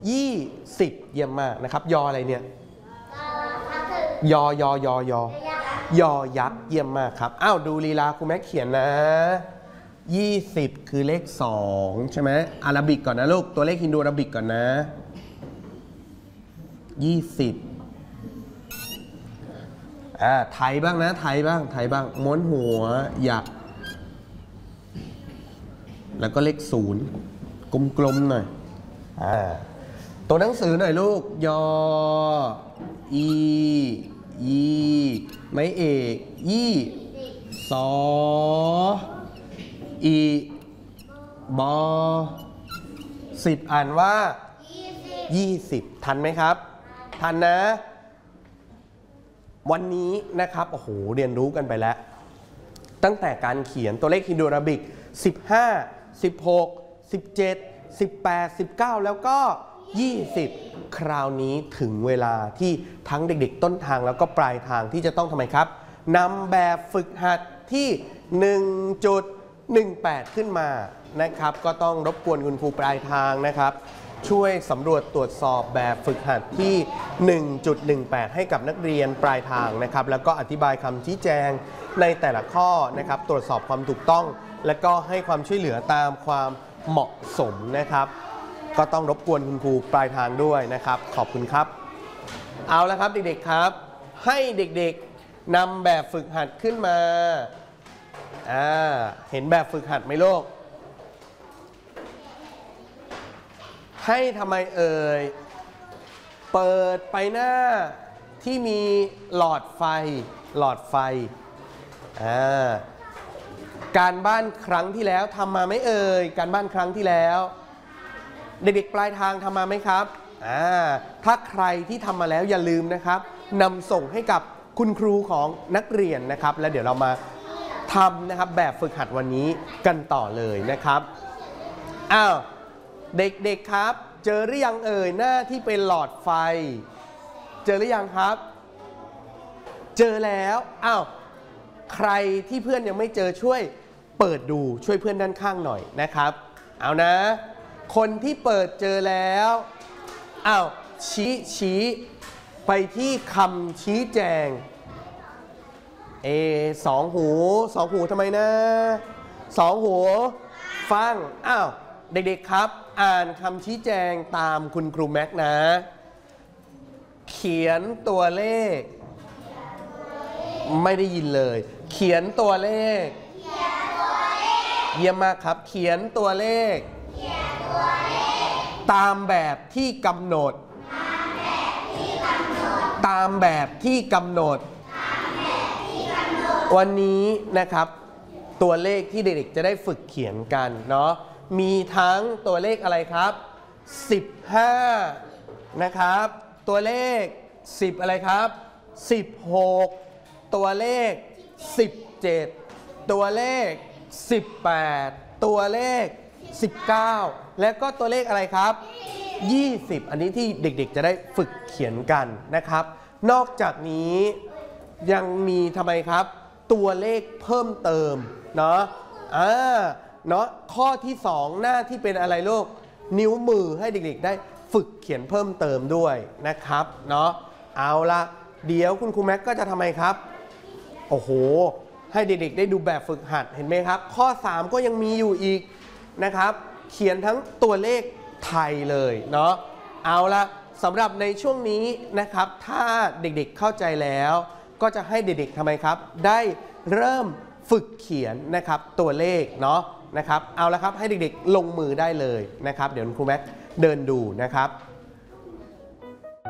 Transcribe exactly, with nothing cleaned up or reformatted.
ยี่สิบเยี่ยมมากนะครับยออะไรเนี่ยยอยอยอยอยอยักษ์เยี่ยมมากครับอ้าวดูลีลาครูแม็กเขียนนะยี่สิบคือเลขสองใช่ไหมอาราบิกก่อนนะลูกตัวเลขฮินดูอาราบิกก่อนนะยี่สิบอ่าไทยบ้างนะไทยบ้างไทยบ้างม้วนหัวหยักแล้วก็เลขศูนย์กลมๆหน่อยอ่าตัวหนังสือหน่อยลูกยออียีไม่เอกยี่สออีบอสิบอ่านว่ายี่สิบทันไหมครับทันนะวันนี้นะครับโอ้โหเรียนรู้กันไปแล้วตั้งแต่การเขียนตัวเลขฮินดูอาราบิกสิบห้า สิบหก สิบเจ็ด สิบแปด สิบเก้าแล้วก็ยี่สิบคราวนี้ถึงเวลาที่ทั้งเด็กๆต้นทางแล้วก็ปลายทางที่จะต้องทำไมครับนำแบบฝึกหัดที่ หนึ่งจุดหนึ่งแปด ขึ้นมานะครับก็ต้องรบกวนคุณครูปลายทางนะครับช่วยสำรวจตรวจสอบแบบฝึกหัดที่ หนึ่งจุดหนึ่งแปด ให้กับนักเรียนปลายทางนะครับแล้วก็อธิบายคำชี้แจงในแต่ละข้อนะครับตรวจสอบความถูกต้องและก็ให้ความช่วยเหลือตามความเหมาะสมนะครับก็ต้องรบกวนคุณครูปลายทางด้วยนะครับขอบคุณครับเอาละครับเด็กๆครับให้เด็กๆนำแบบฝึกหัดขึ้นมาอ่าเห็นแบบฝึกหัดไหมลูกให้ทำไมเอ่ยเปิดไปหน้าที่มีหลอดไฟหลอดไฟอ่าการบ้านครั้งที่แล้วทำมาไหมเอ่ยการบ้านครั้งที่แล้วเด็กๆปลายทางทำมาไหมครับอ่าถ้าใครที่ทำมาแล้วอย่าลืมนะครับนำส่งให้กับคุณครูของนักเรียนนะครับและเดี๋ยวเรามาทำนะครับแบบฝึกหัดวันนี้กันต่อเลยนะครับอ้าวเด็กๆครับเจอหรือยังเอ่ยหน้าที่เป็นหลอดไฟเจอหรือยังครับเจอแล้วอ้าวใครที่เพื่อนยังไม่เจอช่วยเปิดดูช่วยเพื่อนด้านข้างหน่อยนะครับเอานะคนที่เปิดเจอแล้วอ้าวชี้ชี้ไปที่คำชี้แจงเอสองหูสองหูทำไมนะสองหูฟังอ้าวเด็กๆครับอ่านคำชี้แจงตามคุณครูแม็กนะเขียนตัวเลขไม่ได้ยินเลยเขียนตัวเลขเยี่ยมมากครับเขียนตัวเลขตามแบบที่กำหนดตามแบบที่กำหนดวันนี้นะครับตัวเลขที่เด็กๆจะได้ฝึกเขียนกันเนาะมีทั้งตัวเลขอะไรครับสิบห้านะครับตัวเลขสิบอะไรครับสิบหกตัวเลขสิบเจ็ดตัวเลขสิบแปดตัวเลขสิบเก้าและก็ตัวเลขอะไรครับยี่สิบอันนี้ที่เด็กๆจะได้ฝึกเขียนกันนะครับนอกจากนี้ยังมีทำไมครับตัวเลขเพิ่มเติมเนาะอ่าเนาะข้อที่สองหน้าที่เป็นอะไรลูกนิ้วมือให้เด็กๆได้ฝึกเขียนเพิ่มเติมด้วยนะครับเนาะเอาละเดี๋ยวคุณครูแม็กก็จะทำไมครับโอ้โหให้เด็กๆได้ดูแบบฝึกหัดเห็นไหมครับข้อสามก็ยังมีอยู่อีกนะครับเขียนทั้งตัวเลขไทยเลยเนาะเอาละสำหรับในช่วงนี้นะครับถ้าเด็กๆเข้าใจแล้วก็จะให้เด็กๆทำไมครับได้เริ่มฝึกเขียนนะครับตัวเลขเนาะนะครับเอาละครับให้เด็กๆลงมือได้เลยนะครับเดี๋ยวครูแม็กเดินดูนะครับ